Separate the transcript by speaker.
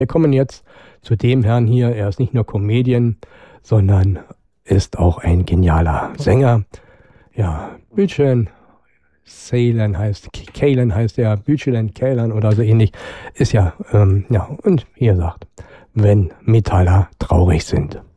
Speaker 1: Wir kommen jetzt zu dem Herrn hier. Er ist nicht nur Comedian, sondern ist auch ein genialer Sänger. Ja, Bülent Ceylan heißt er, Bülent Ceylan oder so ähnlich. Ist ja, und wie er sagt, wenn Metaller traurig sind.